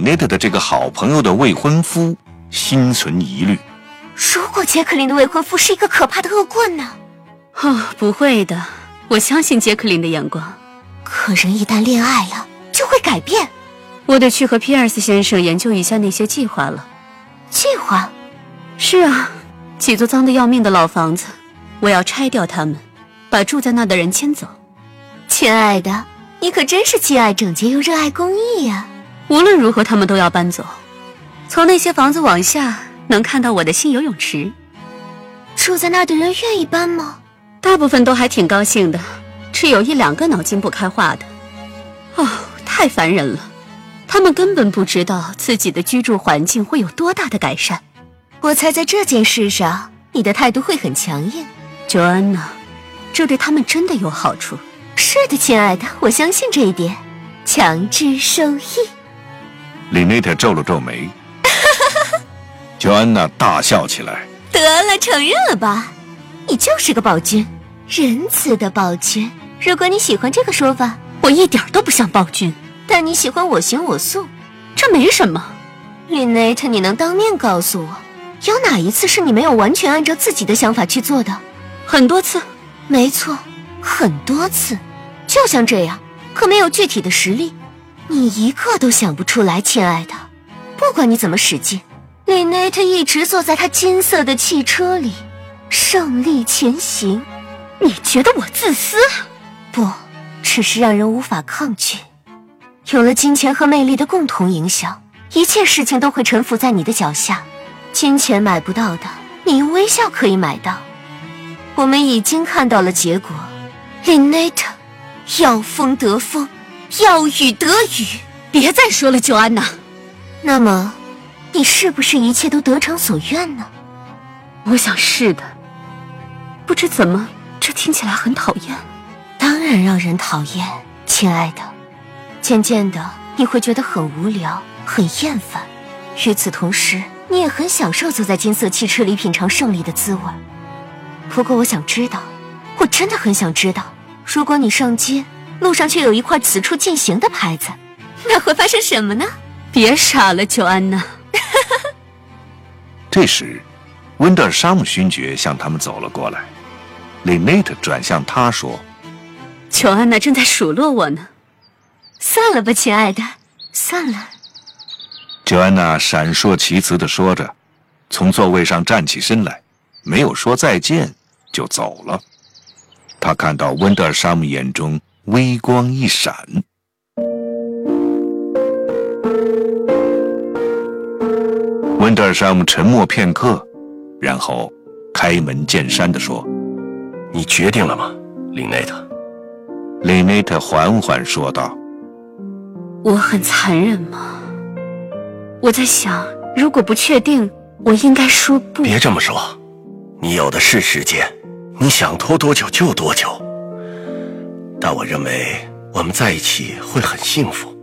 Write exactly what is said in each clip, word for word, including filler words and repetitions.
林内特的这个好朋友的未婚夫心存疑虑。 如果杰克琳的未婚夫是一个可怕的恶棍呢？ 哦，不会的，我相信杰克琳的眼光。 可人一旦恋爱了，就会改变。 我得去和皮尔斯先生研究一下那些计划了。 计划？ 是啊，几座脏得要命的老房子，我要拆掉它们，把住在那的人迁走。 亲爱的，你可真是既爱整洁又热爱公益呀！ 无论如何，他们都要搬走。从那些房子往下，能看到我的新游泳池。 住在那儿的人愿意搬吗？ 大部分都还挺高兴的，只有一两个脑筋不开化的。哦，太烦人了。他们根本不知道自己的居住环境会有多大的改善。 我猜在这件事上，你的态度会很强硬。 乔安娜，这对他们真的有好处。 是的，亲爱的，我相信这一点。强制受益。 林内特皱了皱眉。乔安娜大笑起来。 得了，承认了吧？你就是个暴君，仁慈的暴君。如果你喜欢这个说法， 我一点都不像暴君。 但你喜欢我行我素， 这没什么。 林内特，你能当面告诉我，有哪一次是你没有完全按照自己的想法去做的？ 很多次。 没错，很多次。就像这样，可没有具体的实例，你一个都想不出来，亲爱的。不管你怎么使劲，林内特一直坐在他金色的汽车里，胜利前行。 你觉得我自私？ 不，只是让人无法抗拒。有了金钱和魅力的共同影响，一切事情都会臣服在你的脚下。金钱买不到的，你用微笑可以买到。我们已经看到了结果，林内特，要风得风，要雨得雨。 别再说了，乔安娜。 那么，你是不是一切都得偿所愿呢？ 我想是的。不知怎么，这听起来很讨厌。 当然让人讨厌，亲爱的。渐渐的，你会觉得很无聊，很厌烦。与此同时，你也很享受坐在金色汽车里品尝胜利的滋味。不过我想知道，我真的很想知道，如果你上街，路上却有一块此处禁行的牌子，那会发生什么呢？ 别傻了，乔安娜。 这时，温德尔沙姆勋爵向他们走了过来。林内特转向他说：“ 乔安娜正在数落我呢。” 算了吧，亲爱的，算了。 乔安娜闪烁其词地说着，从座位上站起身来，没有说再见就走了。她看到温德尔沙姆眼中微光一闪。温德尔沙姆沉默片刻，然后开门见山地说：“ 你决定了吗，林内特？” 林内特缓缓说道：“ 我很残忍吗？我在想，如果不确定，我应该说不。” 别这么说，你有的是时间，你想拖多久就多久。但我认为我们在一起会很幸福。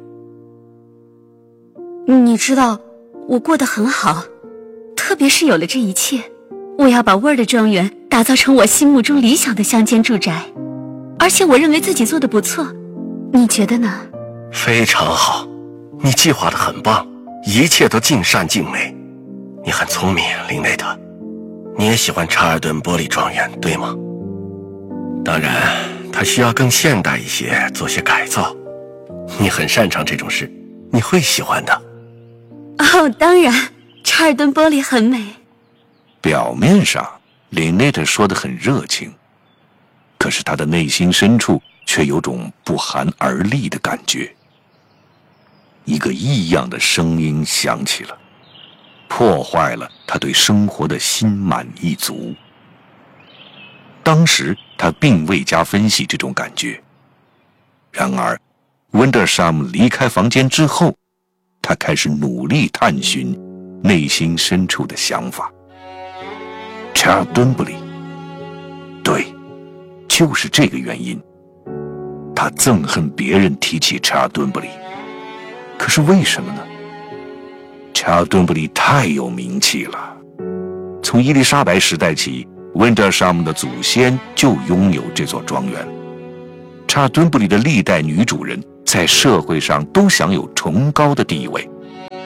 你知道，我过得很好，特别是有了这一切，我要把威尔的庄园打造成我心目中理想的乡间住宅，而且我认为自己做得不错。你觉得呢？ 非常好，你计划得很棒，一切都尽善尽美。你很聪明，林内特。你也喜欢查尔顿玻璃庄园，对吗？当然，它需要更现代一些，做些改造。你很擅长这种事，你会喜欢的。 哦，当然，查尔顿玻璃很美。 表面上，林内特说得很热情，可是他的内心深处却有种不寒而栗的感觉。一个异样的声音响起了，破坏了他对生活的心满意足。当时他并未加分析这种感觉，然而温德尔沙姆离开房间之后，他开始努力探寻内心深处的想法。查尔顿布里，对，就是这个原因，他憎恨别人提起查尔顿布里。可是为什么呢？查尔顿布里太有名气了，从伊丽莎白时代起，温德尔沙姆的祖先就拥有这座庄园。查尔顿布里的历代女主人在社会上都享有崇高的地位，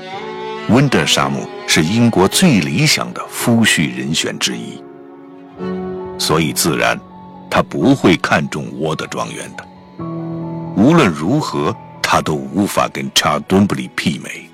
温德沙姆是英国最理想的夫婿人选之一，所以自然他不会看中沃德庄园的。无论如何，他都无法跟查尔顿布里媲美。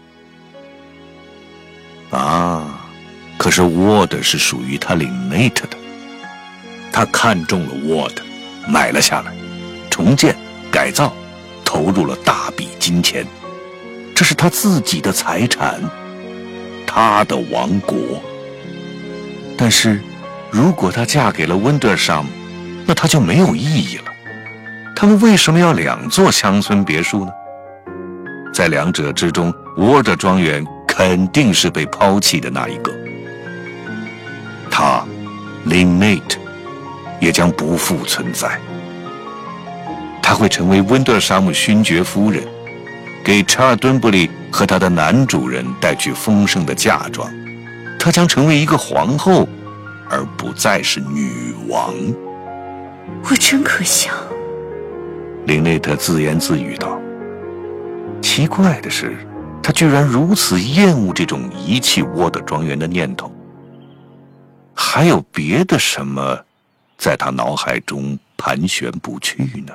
啊，可是沃德是属于他林内特的，他看中了沃德，买了下来，重建、改造，投入了大笔金钱，这是他自己的财产，他的王国。但是，如果她嫁给了温德沙姆，那他就没有意义了。他们为什么要两座乡村别墅呢？在两者之中，沃德庄园肯定是被抛弃的那一个。他，林内特，也将不复存在。他会成为温德沙姆勋爵夫人，给查尔顿布里和他的男主人带去丰盛的嫁妆。她将成为一个皇后，而不再是女王。 我真可笑。 林内特自言自语道。奇怪的是，他居然如此厌恶这种遗弃沃德庄园的念头。还有别的什么在他脑海中盘旋不去呢？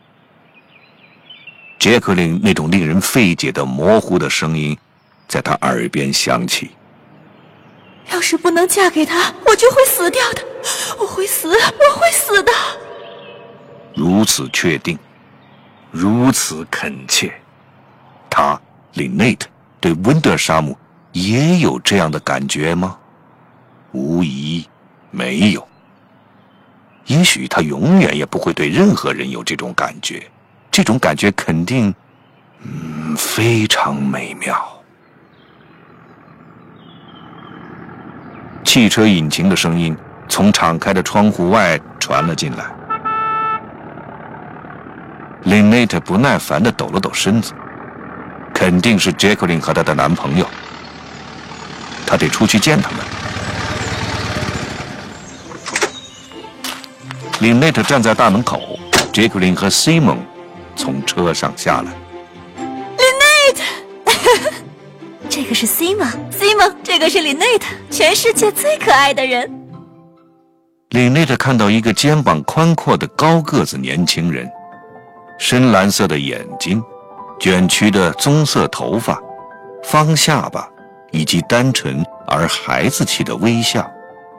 杰克琳那种令人费解的模糊的声音在他耳边响起。 要是不能嫁给他，我就会死掉的，我会死，我会死的。 如此确定，如此恳切，他林内特对温德沙姆也有这样的感觉吗？无疑没有。也许他永远也不会对任何人有这种感觉，这种感觉肯定嗯非常美妙。汽车引擎的声音从敞开的窗户外传了进来。林内特不耐烦地抖了抖身子，肯定是杰克琳和她的男朋友，他得出去见他们。林内特站在大门口，杰克琳和西蒙从车上下来。 林内特，这个是西蒙，西蒙，这个是林内特，全世界最可爱的人。 林内特看到一个肩膀宽阔的高个子年轻人，深蓝色的眼睛，卷曲的棕色头发，方下巴，以及单纯而孩子气的微笑。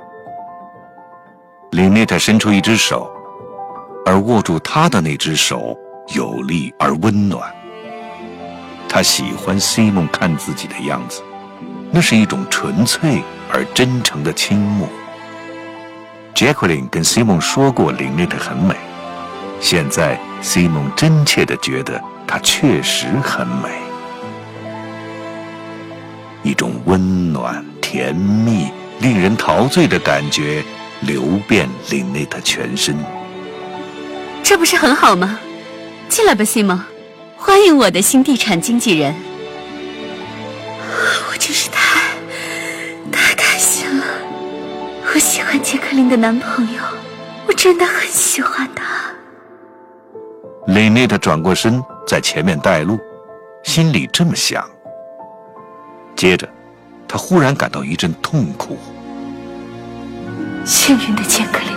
林内特伸出一只手，而握住他的那只手有力而温暖。他喜欢西蒙看自己的样子，那是一种纯粹而真诚的倾慕。杰克琳跟西蒙说过林内特很美，现在西蒙真切地觉得她确实很美。一种温暖、甜蜜、令人陶醉的感觉流遍林内特全身。 这不是很好吗？进来吧，西蒙，欢迎我的新地产经纪人。我真是太太开心了。我喜欢杰克琳的男朋友，我真的很喜欢他。 林内特转过身，在前面带路，心里这么想。接着，他忽然感到一阵痛苦。 幸运的杰克琳。